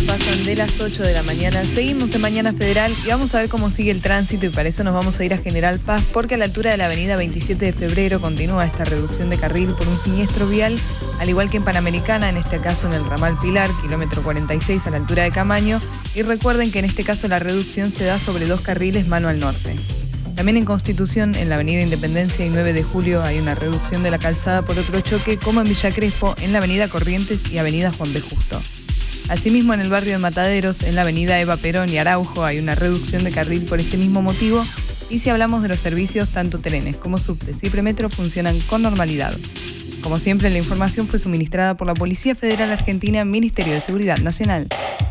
pasan de las 8 de la mañana. Seguimos en Mañana Federal y vamos a ver cómo sigue el tránsito, y para eso nos vamos a ir a General Paz, porque a la altura de la avenida 27 de febrero continúa esta reducción de carril por un siniestro vial, al igual que en Panamericana, en este caso en el ramal Pilar, kilómetro 46 a la altura de Camaño, y recuerden que en este caso la reducción se da sobre 2 carriles mano al norte. También en Constitución, en la avenida Independencia y 9 de Julio, hay una reducción de la calzada por otro choque, como en Villa Crespo, en la avenida Corrientes y avenida Juan B. Justo. Asimismo, en el barrio de Mataderos, en la avenida Eva Perón y Araujo, hay una reducción de carril por este mismo motivo. Y si hablamos de los servicios, tanto trenes como subtes y premetro funcionan con normalidad. Como siempre, la información fue suministrada por la Policía Federal Argentina, Ministerio de Seguridad Nacional.